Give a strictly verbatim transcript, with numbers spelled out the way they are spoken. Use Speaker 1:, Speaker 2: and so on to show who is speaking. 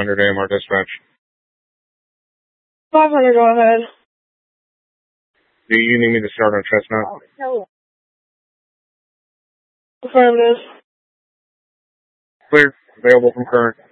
Speaker 1: hundred A M R dispatch.
Speaker 2: five hundred, go ahead.
Speaker 1: Do you need me to start on Chestnut?
Speaker 2: No. Affirmative.
Speaker 1: Clear. Available from current.